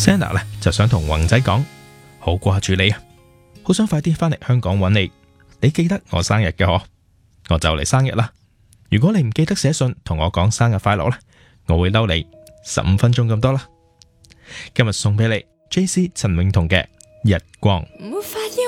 Santa 呢就想同宏仔講，好掛住你啊，好想快啲返嚟香港揾你。你記得我生日嘅嗬？我就嚟生日啦。如果你唔記得寫信同我講生日快樂呢，我會嬲你15分鐘咁多啦。今日送俾你 JC 陳永彤嘅日光。 沒法要